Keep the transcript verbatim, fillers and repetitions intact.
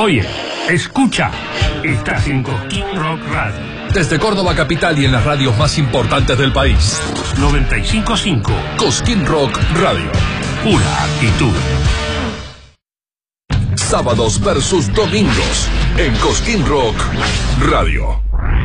Oye, escucha, estás en Cosquín Rock Radio. Desde Córdoba capital y en las radios más importantes del país. noventa y cinco punto cinco. Cosquín Rock Radio. Pura actitud. Sábados versus domingos en Cosquín Rock Radio.